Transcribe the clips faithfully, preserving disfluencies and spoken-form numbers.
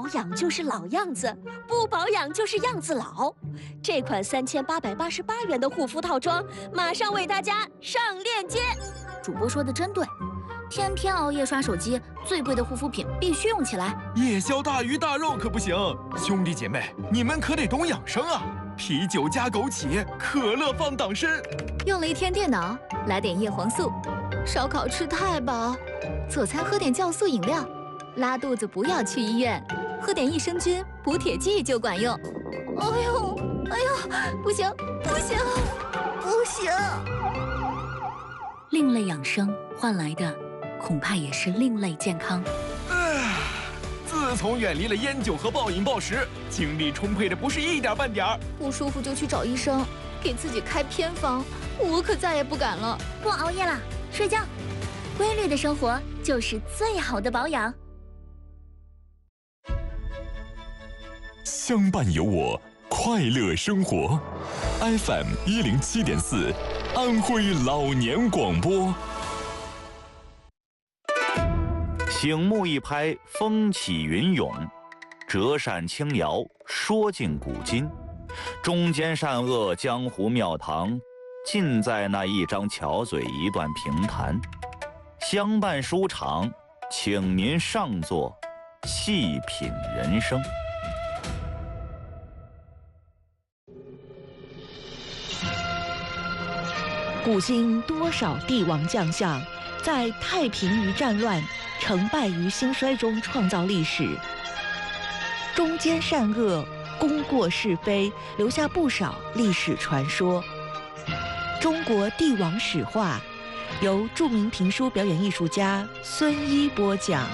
保养就是老样子，不保养就是样子老。这款三千八百八十八元的护肤套装，马上为大家上链接。 主播说的真对，天天熬夜刷手机，最贵的护肤品必须用起来。 夜宵大鱼大肉可不行，兄弟姐妹，你们可得懂养生啊！啤酒加枸杞，可乐放党参。 用了一天电脑，来点叶黄素。烧烤吃太饱，佐餐喝点酵素饮料。拉肚子不要去医院，喝点益生菌补铁剂就管用。哎呦，哎呦，不行，不行，不行！另类养生换来的，恐怕也是另类健康。 唉，自从远离了烟酒和暴饮暴食，精力充沛的不是一点半点儿。 不舒服就去找医生，给自己开偏方，我可再也不敢了。 不熬夜了，睡觉。规律的生活就是最好的保养。 相伴有我，快乐生活。F M 一零七点四，安徽老年广播。 醒目一拍，风起云涌；折扇轻摇，说尽古今。中间善恶，江湖庙堂，尽在那一张巧嘴，一段评弹。相伴书场，请您上座，细品人生。 古今多少帝王将相，在太平于战乱、成败于兴衰中创造历史，中间善恶、功过是非，留下不少历史传说。中国帝王史话，由著名评书表演艺术家孙一播讲。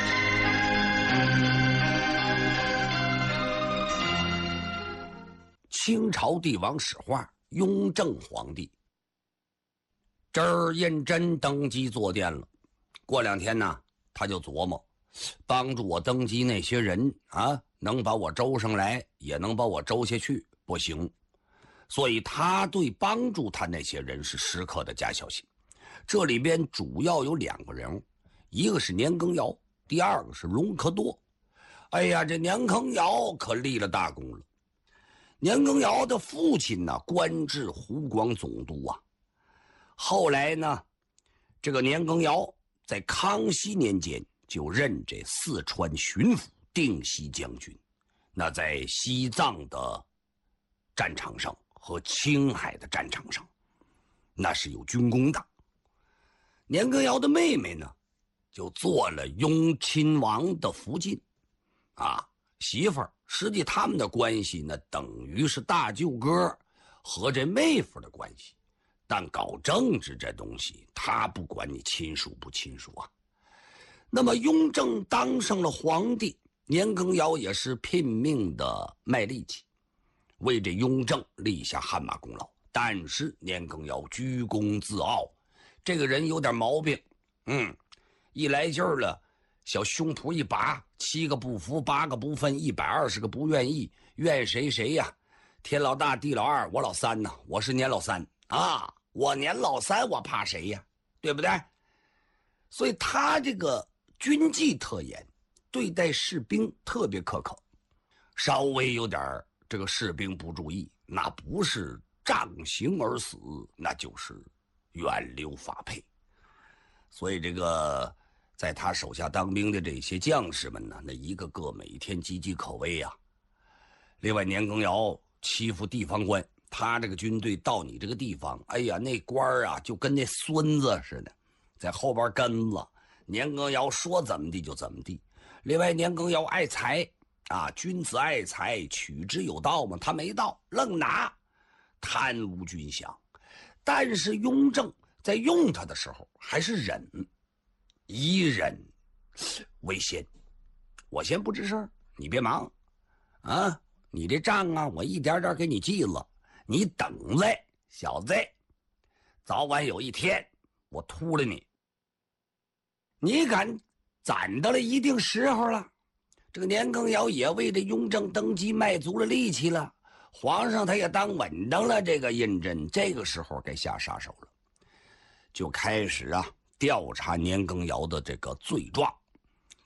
清朝帝王史话，雍正皇帝。这儿胤禛登基坐殿了，过两天呢，他就琢磨，帮助我登基那些人啊，能把我周上来，也能把我周下去，不行。所以他对帮助他那些人是时刻的加小心。这里边主要有两个人物，一个是年羹尧，第二个是隆科多。哎呀，这年羹尧可立了大功了。年羹尧的父亲呢，官至湖广总督啊。后来呢，这个年羹尧在康熙年间就任这四川巡抚、定西将军，那在西藏的战场上和青海的战场上，那是有军功的。年羹尧的妹妹呢，就做了雍亲王的福晋，啊，媳妇儿。实际他们的关系呢，等于是大舅哥和这妹夫的关系。但搞政治这东西，他不管你亲属不亲属啊。那么雍正当上了皇帝，年羹尧也是拼命的卖力气，为这雍正立下汗马功劳。但是年羹尧居功自傲，这个人有点毛病，嗯，一来劲儿了，小胸脯一拔，七个不服，八个不忿，一百二十个不愿意，怨谁谁呀？天老大，地老二，我老三呢，我是年老三啊。我年老三，我怕谁呀？对不对？所以他这个军纪特严，对待士兵特别苛刻，稍微有点这个士兵不注意，那不是杖刑而死，那就是远流发配。所以这个在他手下当兵的这些将士们呢，那一个个每天岌岌可危啊。另外，年羹尧欺负地方官。他这个军队到你这个地方，哎呀，那官儿啊就跟那孙子似的，在后边跟了。年羹尧说怎么地就怎么地。另外，年羹尧爱财啊，君子爱财，取之有道嘛，他没道，愣拿，贪污军饷。但是雍正在用他的时候还是忍，以忍为先。我先不吱声，你别忙啊，你这账啊，我一点点给你记了。你等来，小子，早晚有一天我秃了你。你敢攒到了一定时候了，这个年羹尧也为这雍正登基卖足了力气了，皇上他也当稳当了这个胤禛，这个时候该下杀手了，就开始啊调查年羹尧的这个罪状。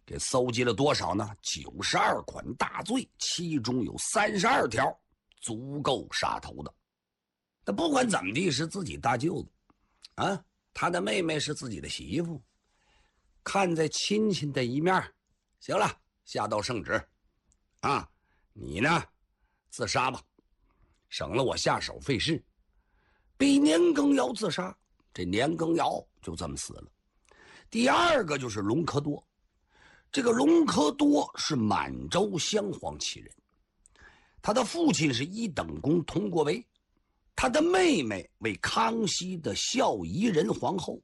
给搜集了多少呢？九十二款大罪，其中有三十二条足够杀头的。那不管怎么地，是自己大舅子啊，他的妹妹是自己的媳妇，看在亲戚的一面，行了，下道圣旨啊，你呢自杀吧，省了我下手费事。逼年羹尧自杀，这年羹尧就这么死了。第二个就是隆科多，这个隆科多是满洲镶黄旗人，他的父亲是一等公佟国维，他的妹妹为康熙的孝仪仁皇后，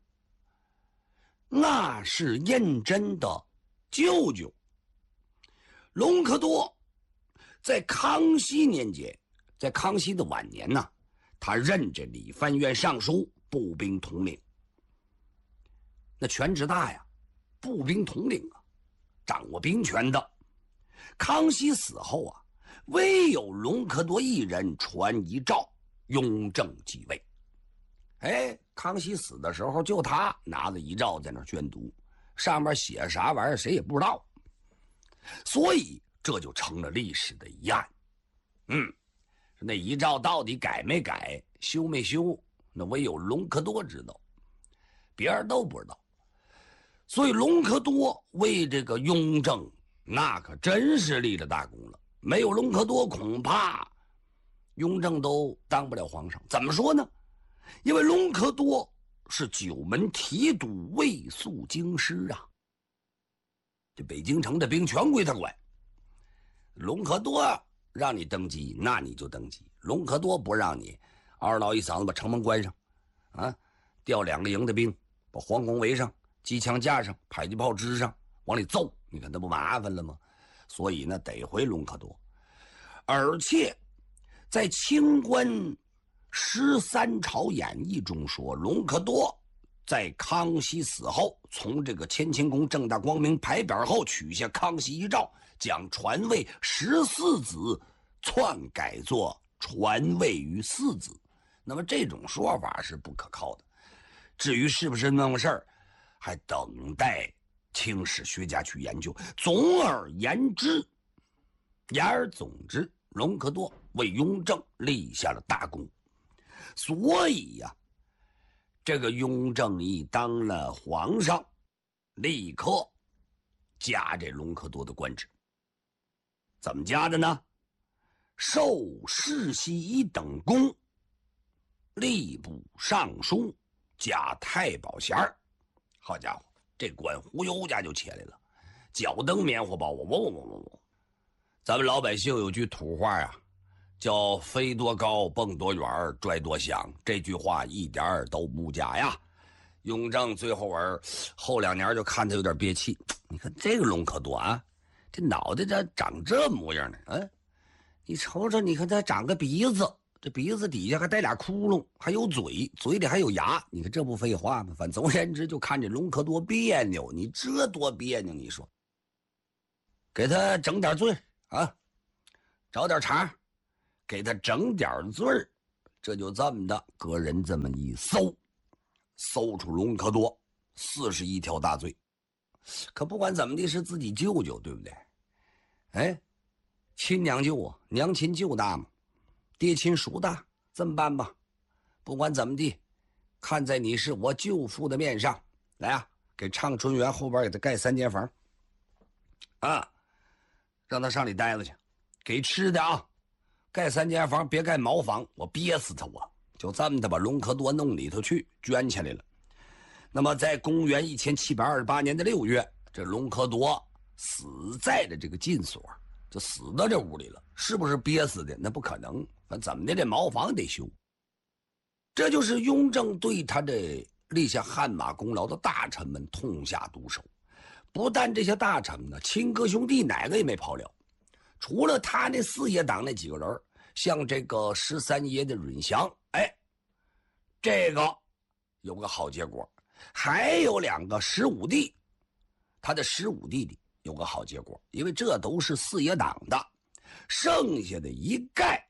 那是胤禛的舅舅。隆科多在康熙年间，在康熙的晚年呢，他任这理藩院尚书、步兵统领。那权职大呀，步兵统领啊，掌握兵权的。康熙死后啊，唯有隆科多一人传遗诏，雍正继位。哎，康熙死的时候，就他拿着遗诏在那宣读，上面写啥玩意儿谁也不知道，所以这就成了历史的一案。嗯，那遗诏到底改没改，修没修，那唯有隆科多知道，别人都不知道。所以隆科多为这个雍正那可真是立了大功了，没有隆科多恐怕雍正都当不了皇上。怎么说呢？因为隆科多是九门提督卫戍京师啊，这北京城的兵全归他管。隆科多让你登基，那你就登基；隆科多不让你，嗷唠一嗓子把城门关上，啊，调两个营的兵，把皇宫围上，机枪架上，迫击炮支上，往里揍，你看那不麻烦了吗？所以呢，得回隆科多。而且在清官十三朝演义中说，隆科多在康熙死后，从这个乾清宫正大光明牌匾后取下康熙遗诏，将传位十四子篡改作传位于四子。那么这种说法是不可靠的，至于是不是那么事儿，还等待清史学家去研究。总而言之，言而总之，隆科多为雍正立下了大功。所以呀、啊，这个雍正一当了皇上，立刻加这隆科多的官职。怎么加的呢？授世袭一等功，吏部尚书，加太保衔儿。好家伙，这官忽悠家就起来了，脚蹬棉花包，嗡嗡嗡嗡嗡。咱们老百姓有句土话呀、啊，叫飞多高蹦多远拽多响，这句话一点都不假呀。雍正最后儿后两年就看他有点憋气，你看这个隆科多啊，这脑袋这长这模样呢，嗯、啊，你瞅瞅，你看他长个鼻子，这鼻子底下还带俩窟窿，还有嘴，嘴里还有牙，你看这不废话吗？反正总而言之，就看这隆科多别扭，你这多别扭，你说，给他整点罪啊，找点茬，给他整点罪儿，这就这么的，个人这么一搜，搜出隆科多四十一条大罪。可不管怎么的，是自己舅舅，对不对？哎，亲娘舅啊，娘亲舅大嘛，爹亲叔大，这么办吧，不管怎么地，看在你是我舅父的面上，来啊，给畅春园后边给他盖三间房，啊，让他上里待着去，给吃的啊，盖三间房，别盖茅房，我憋死他我。就这么的把隆科多弄里头去，圈起来了。那么在公元一千七百二十八年的六月，这隆科多死在了这个禁所，就死到这屋里了。是不是憋死的？那不可能，反正怎么的，这茅房得修。这就是雍正对他这立下汗马功劳的大臣们痛下毒手。不但这些大臣呢，亲哥兄弟哪个也没跑了，除了他那四爷党那几个人，像这个十三爷的允祥，哎，这个有个好结果。还有两个十五弟，他的十五弟弟有个好结果，因为这都是四爷党的，剩下的一概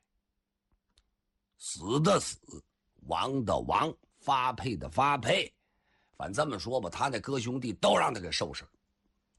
死的死，亡的亡，发配的发配，反正这么说吧，他那哥兄弟都让他给收拾了。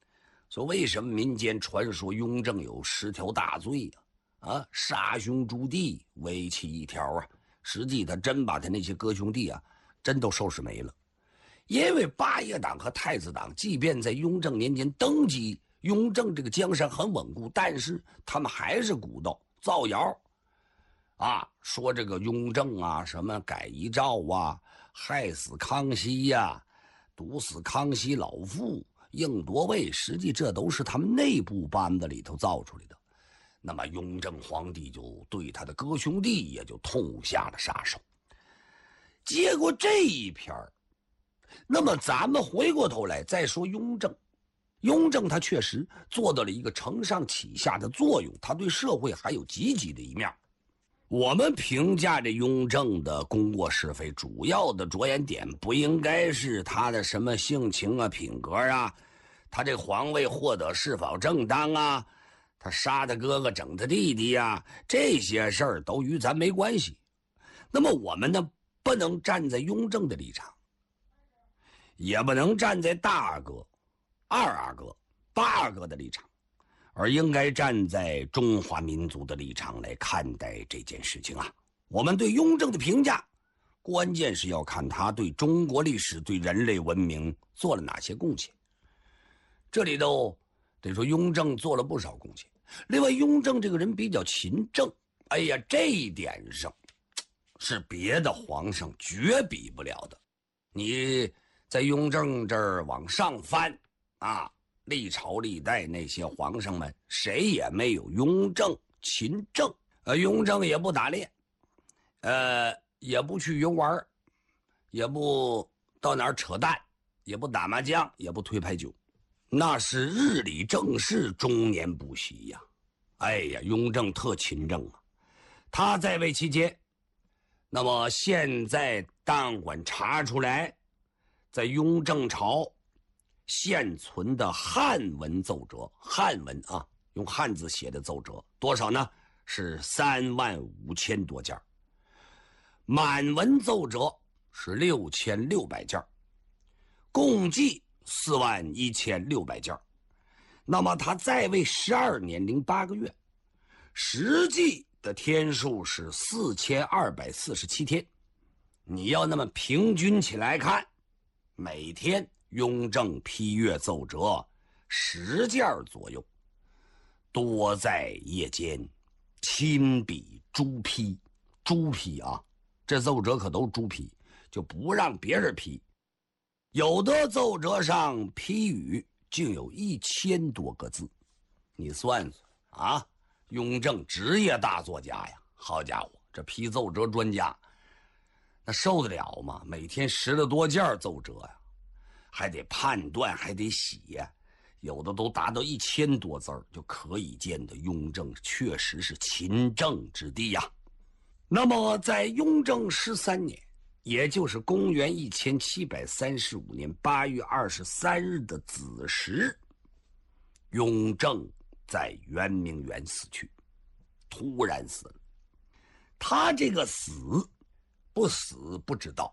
说为什么民间传说雍正有十条大罪呀、啊？啊，杀兄诛弟为其一条啊！实际他真把他那些哥兄弟啊，真都收拾没了。因为八爷党和太子党，即便在雍正年间登基，雍正这个江山很稳固，但是他们还是鼓捣造谣，啊，说这个雍正啊，什么改遗诏啊，害死康熙呀、啊，毒死康熙老父，硬夺位，实际这都是他们内部班子里头造出来的。那么雍正皇帝就对他的哥兄弟也就痛下了杀手。结果这一篇那么咱们回过头来再说雍正，雍正他确实做到了一个承上启下的作用，他对社会还有积极的一面。我们评价这雍正的功过是非，主要的着眼点不应该是他的什么性情啊、品格啊，他这皇位获得是否正当啊，他杀他哥哥整他弟弟呀，这些事儿都与咱没关系。那么我们呢，不能站在雍正的立场，也不能站在大阿哥、二阿哥、八阿哥的立场，而应该站在中华民族的立场来看待这件事情啊。我们对雍正的评价，关键是要看他对中国历史、对人类文明做了哪些贡献。这里头得说雍正做了不少贡献。另外，雍正这个人比较勤政，哎呀，这一点上是别的皇上绝比不了的。你在雍正这儿往上翻啊，历朝历代那些皇上们，谁也没有雍正勤政。呃，雍正也不打猎，呃，也不去游玩，也不到哪儿扯淡，也不打麻将，也不推牌九。那是日理政事，终年不息呀！哎呀，雍正特勤政啊！他在位期间，那么现在档案馆查出来，在雍正朝现存的汉文奏折，汉文啊，用汉字写的奏折多少呢？是三万五千多件，满文奏折是六千六百件，共计四万一千六百件。那么他在位十二年零八个月，实际的天数是四千二百四十七天。你要那么平均起来看，每天雍正批阅奏折十件左右，多在夜间亲笔朱批。朱批啊，这奏折可都朱批，就不让别人批。有的奏折上批语竟有一千多个字，你算算啊！雍正职业大作家呀，好家伙，这批奏折专家，那受得了吗？每天十来多件奏折呀，还得判断，还得写，有的都达到一千多字儿，就可以见得雍正确实是勤政之地呀。那么在雍正十三年，也就是公元一千七百三十五年八月二十三日的子时，雍正在圆明园死去，突然死了。他这个死不死不知道，